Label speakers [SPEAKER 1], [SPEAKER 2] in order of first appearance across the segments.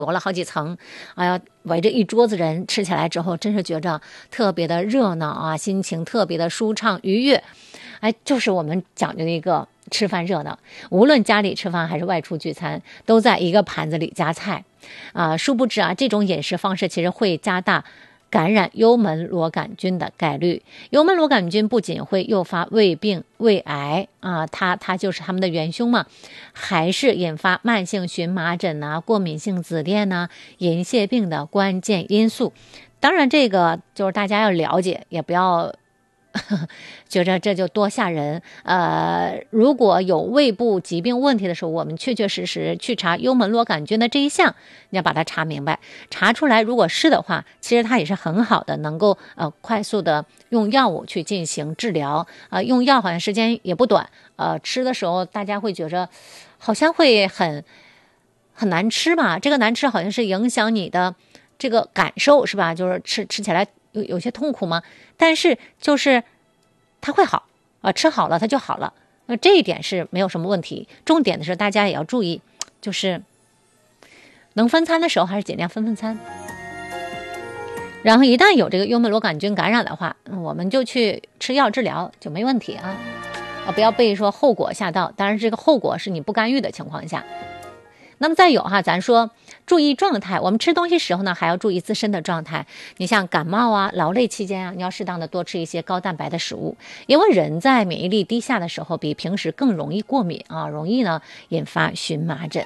[SPEAKER 1] 了好几层，哎呀，围着一桌子人吃起来之后，真是觉着特别的热闹啊，心情特别的舒畅愉悦。哎，就是我们讲究的一个吃饭热闹，无论家里吃饭还是外出聚餐，都在一个盘子里夹菜啊。殊不知啊，这种饮食方式其实会加大感染幽门螺杆菌的概率。幽门螺杆菌不仅会诱发胃病、胃癌啊，它就是它们的元凶嘛，还是引发慢性荨麻疹啊、过敏性紫癜呐、银屑病的关键因素。当然，这个就是大家要了解，也不要觉着这就多吓人。如果有胃部疾病问题的时候，我们确确实实去查幽门螺杆菌的这一项，你要把它查明白，查出来如果是的话，其实它也是很好的，能够快速的用药物去进行治疗。用药好像时间也不短，吃的时候大家会觉着好像会很难吃吧？这个难吃好像是影响你的这个感受是吧？就是吃起来有些痛苦吗？但是就是它会好吃好了它就好了，那这一点是没有什么问题。重点的是大家也要注意，就是能分餐的时候还是尽量分餐。然后一旦有这个幽门螺杆菌感染的话，我们就去吃药治疗就没问题啊，不要被说后果吓到。当然这个后果是你不干预的情况下。那么再有咱说注意状态，我们吃东西时候呢，还要注意自身的状态。你像感冒啊、劳累期间啊，你要适当的多吃一些高蛋白的食物，因为人在免疫力低下的时候，比平时更容易过敏啊，容易呢引发荨麻疹。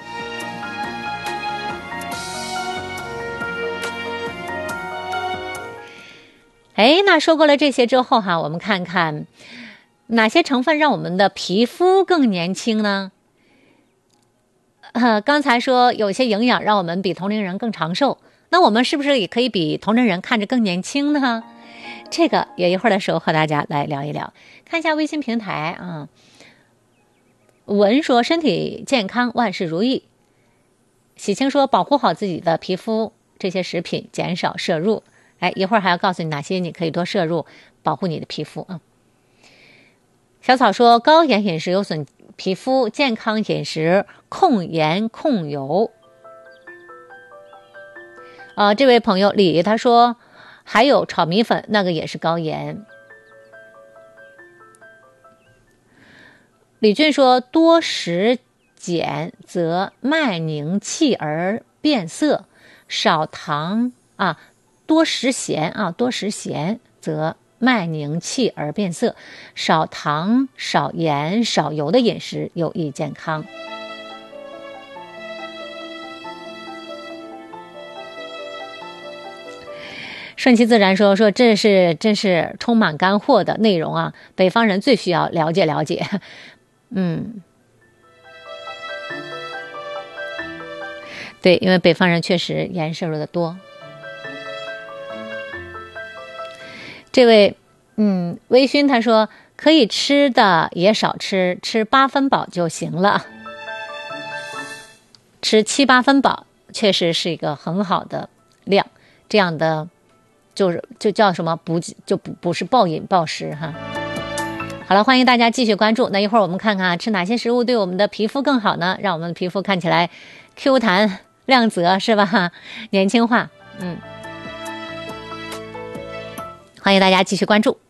[SPEAKER 1] 那说过了这些之后我们看看哪些成分让我们的皮肤更年轻呢？刚才说有些营养让我们比同龄人更长寿，那我们是不是也可以比同龄人看着更年轻呢？这个也一会儿的时候和大家来聊一聊。看一下微信平台啊，文说身体健康万事如意，喜清说保护好自己的皮肤，这些食品减少摄入。一会儿还要告诉你哪些你可以多摄入，保护你的皮肤啊。小草说高盐饮食有损皮肤，健康饮食控盐控油。这位朋友李他说还有炒米粉，那个也是高盐。李俊说多食碱则脉凝气而变色，少糖多食咸多食咸则脉凝气而变色，少糖少盐少油的饮食有益健康。顺其自然说这是真是充满干货的内容啊，北方人最需要了解了解。对，因为北方人确实盐摄入的多。这位微醺他说可以吃的也少吃，吃8分饱就行了，吃7、8分饱确实是一个很好的量，这样的就叫什么不是暴饮暴食哈。好了，欢迎大家继续关注。那一会儿我们看看吃哪些食物对我们的皮肤更好呢？让我们的皮肤看起来 Q 弹亮泽是吧？年轻化。欢迎大家继续关注。